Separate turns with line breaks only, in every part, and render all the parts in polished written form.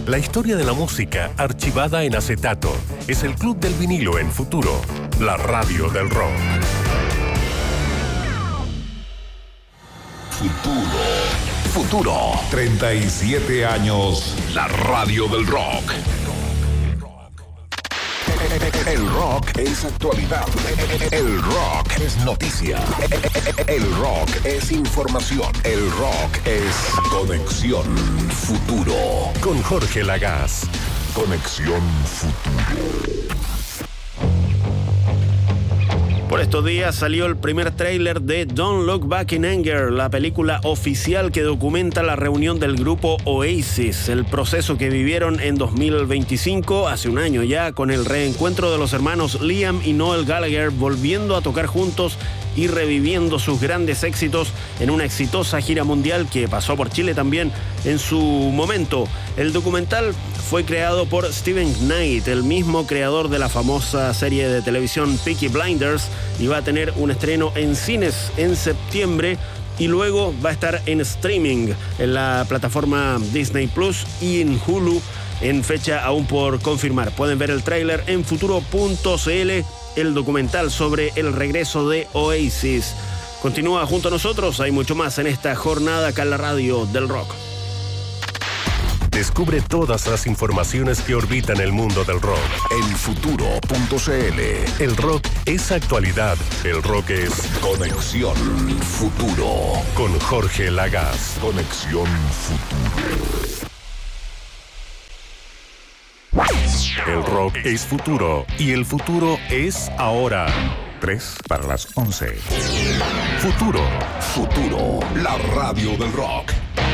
La historia de la música archivada en acetato. Es el Club del Vinilo en Futuro, la radio del rock.
Futuro. 37 años, la radio del rock. El rock es actualidad. El rock es noticia. El rock es información. El rock es conexión futuro.
Con Jorge Lagaz.
Conexión futuro.
Por estos días salió el primer tráiler de Don't Look Back in Anger, la película oficial que documenta la reunión del grupo Oasis, el proceso que vivieron en 2025, hace un año ya, con el reencuentro de los hermanos Liam y Noel Gallagher volviendo a tocar juntos y reviviendo sus grandes éxitos en una exitosa gira mundial que pasó por Chile también en su momento. El documental fue creado por Steven Knight, el mismo creador de la famosa serie de televisión Peaky Blinders, y va a tener un estreno en cines en septiembre y luego va a estar en streaming en la plataforma Disney Plus y en Hulu en fecha aún por confirmar. Pueden ver el tráiler en futuro.cl, el documental sobre el regreso de Oasis. Continúa junto a nosotros, hay mucho más en esta jornada acá en la radio del rock.
Descubre todas las informaciones que orbitan el mundo del rock.
En futuro.cl.
El rock es actualidad. El rock es
conexión futuro.
Con Jorge Lagaz.
Conexión futuro.
El rock es futuro y el futuro es ahora.
3 para las 11.
Futuro.
Futuro, la radio del rock.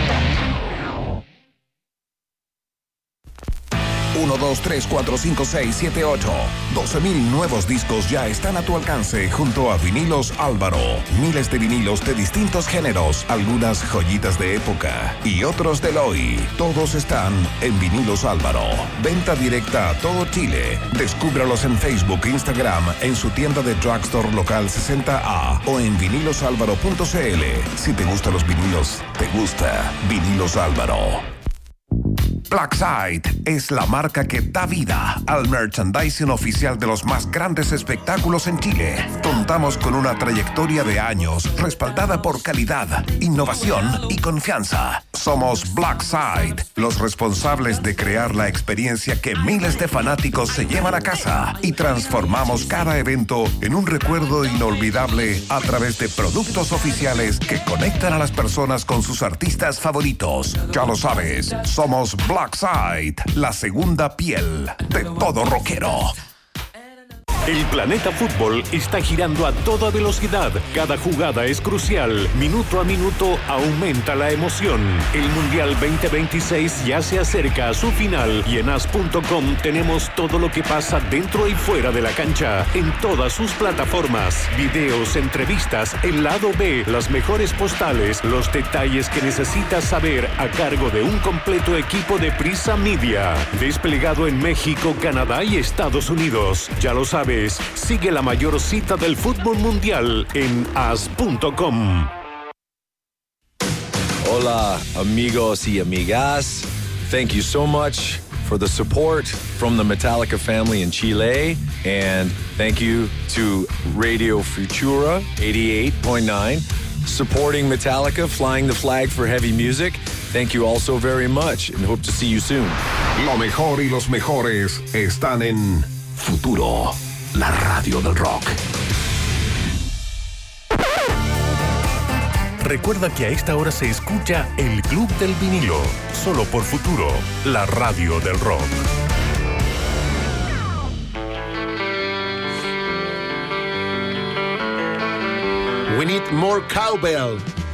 1, 2, 3, 4, 5, 6, 7, 8. 12,000 nuevos discos ya están a tu alcance junto a Vinilos Álvaro. Miles de vinilos de distintos géneros, algunas joyitas de época y otros del hoy. Todos están en Vinilos Álvaro. Venta directa a todo Chile. Descúbralos en Facebook, Instagram, en su tienda de drugstore local 60A o en vinilosálvaro.cl. Si te gustan los vinilos, te gusta Vinilos Álvaro. Blackside es la marca que da vida al merchandising oficial de los más grandes espectáculos en Chile. Contamos con una trayectoria de años respaldada por calidad, innovación y confianza. Somos Blackside, los responsables de crear la experiencia que miles de fanáticos se llevan a casa y transformamos cada evento en un recuerdo inolvidable a través de productos oficiales que conectan a las personas con sus artistas favoritos. Ya lo sabes, somos Blackside, la segunda piel de todo rockero.
El planeta fútbol está girando a toda velocidad. Cada jugada es crucial. Minuto a minuto aumenta la emoción. El Mundial 2026 ya se acerca a su final y en as.com tenemos todo lo que pasa dentro y fuera de la cancha en todas sus plataformas. Videos, entrevistas, el lado B, las mejores postales, los detalles que necesitas saber a cargo de un completo equipo de Prisa Media. Desplegado en México, Canadá y Estados Unidos. Ya lo sabes. Sigue la mayor cita del fútbol mundial en as.com.
Hola, amigos y amigas. Thank you so much for the support from the Metallica family in Chile. And thank you to Radio Futura 88.9, supporting Metallica, flying the flag for heavy music. Thank you all so very much and hope to see you soon.
Lo mejor y los mejores están en Futuro, la radio del rock.
Recuerda que a esta hora se escucha el Club del Vinilo, solo por Futuro, la radio del rock.
We need more cowbell.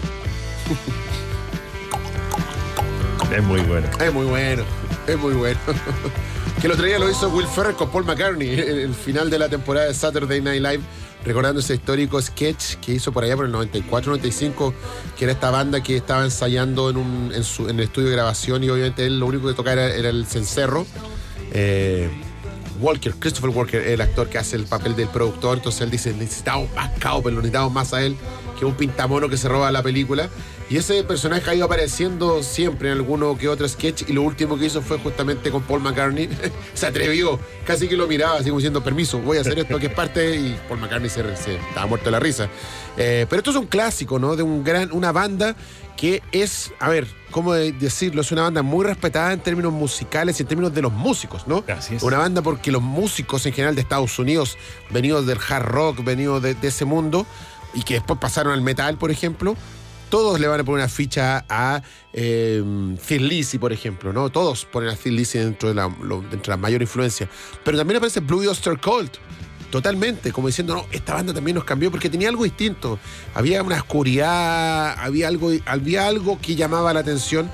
Es muy bueno.
Es muy bueno. Es muy bueno. Que el otro día lo hizo Will Ferrell con Paul McCartney, el final de la temporada de Saturday Night Live, recordando ese histórico sketch que hizo por allá por el 94-95, que era esta banda que estaba ensayando en el estudio de grabación y obviamente él lo único que tocaba era el cencerro. Christopher Walker, el actor que hace el papel del productor, entonces él dice, necesitamos más cowbell, lo necesitamos más a él que un pintamono que se roba la película. Y ese personaje ha ido apareciendo siempre en alguno que otro sketch, y lo último que hizo fue justamente con Paul McCartney. Se atrevió, casi que lo miraba, así como diciendo, permiso, voy a hacer esto que es parte, y Paul McCartney se estaba muerto de la risa. Pero esto es un clásico, ¿no? De una banda que es, a ver, ¿cómo decirlo? Es una banda muy respetada en términos musicales y en términos de los músicos, ¿no?
Así es.
Una banda porque los músicos en general de Estados Unidos, venidos del hard rock, venidos de ese mundo, y que después pasaron al metal, por ejemplo, todos le van a poner una ficha a Thin Lizzy, por ejemplo, ¿no? Todos ponen a Thin Lizzy dentro de la mayor influencia. Pero también aparece Blue Oyster Cult, totalmente, como diciendo, no, esta banda también nos cambió porque tenía algo distinto. Había una oscuridad, había algo que llamaba la atención.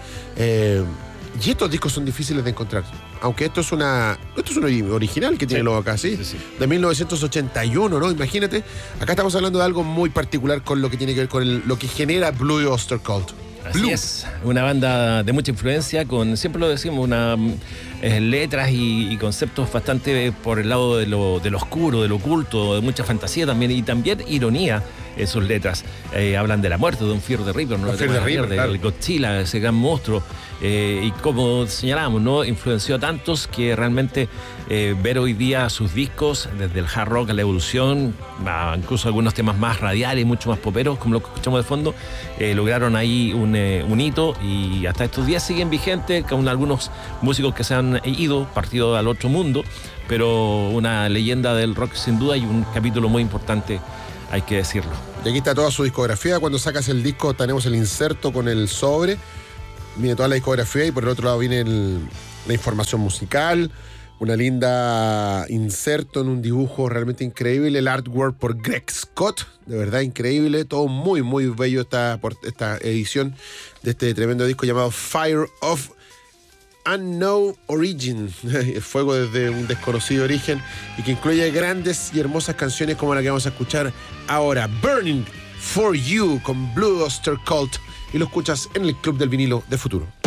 Y estos discos son difíciles de encontrar. Aunque esto es un original que tiene acá, ¿sí?
Sí.
De 1981, ¿no? Imagínate. Acá estamos hablando de algo muy particular con lo que tiene que ver con lo que genera Blue Oyster Cult.
Así es, una banda de mucha influencia, con, siempre lo decimos, letras y conceptos bastante por el lado de lo oscuro, de lo oculto, de mucha fantasía también, y también ironía en sus letras. Hablan de la muerte de un Fear the Reaper, ¿no? Del Godzilla, ese gran monstruo. Y como señalábamos, ¿no? Influenció a tantos que realmente ver hoy día sus discos, desde el hard rock a la evolución, incluso algunos temas más radiales, mucho más poperos, como lo que escuchamos de fondo, lograron ahí un hito, y hasta estos días siguen vigentes, con algunos músicos que se han ido, partido al otro mundo, pero una leyenda del rock sin duda, y un capítulo muy importante, hay que decirlo.
Y aquí está toda su discografía. Cuando sacas el disco tenemos el inserto con el sobre, viene toda la discografía, y por el otro lado viene la información musical, una linda inserto en un dibujo realmente increíble, el artwork por Greg Scott, de verdad increíble, todo muy muy bello esta edición de este tremendo disco llamado Fire of Unknown Origin, fuego desde un desconocido origen, y que incluye grandes y hermosas canciones como la que vamos a escuchar ahora, Burning for You con Blue Oyster Cult, y lo escuchas en el Club del Vinilo de Futuro.